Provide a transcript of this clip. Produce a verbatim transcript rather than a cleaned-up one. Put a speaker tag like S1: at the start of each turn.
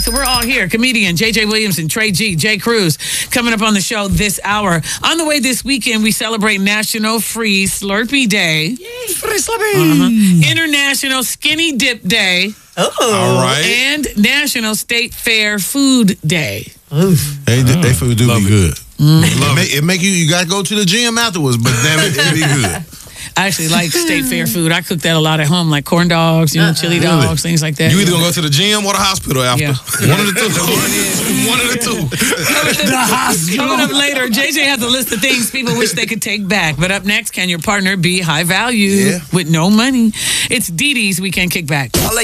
S1: So we're all here. Comedian J J Williamson, Trey G, Jay Cruz, coming up on the show this hour. On the way this weekend, we celebrate National Free Slurpee Day.
S2: Yay, Free Slurpee.
S1: Uh-huh. International Skinny Dip Day.
S2: Oh.
S3: All right.
S1: And National State Fair Food Day.
S2: Oof.
S3: They,
S4: Oh,
S3: they food do
S4: love
S3: be
S4: it.
S3: good.
S1: Mm.
S3: It, make, it make you, you got to go to the gym afterwards, but damn it, it be good.
S1: I actually like State Fair food. I cook that a lot at home, like corn dogs, you know, chili
S3: Really?
S1: dogs, things like that.
S4: You either gonna go to the gym or the hospital after.
S1: Yeah.
S4: One of the two. One of the two.
S1: The hospital. Coming up later, J J has a list of things people wish they could take back. But up next, can your partner be high value
S3: Yeah.
S1: with no money? It's Dee Dee's Weekend Kickback.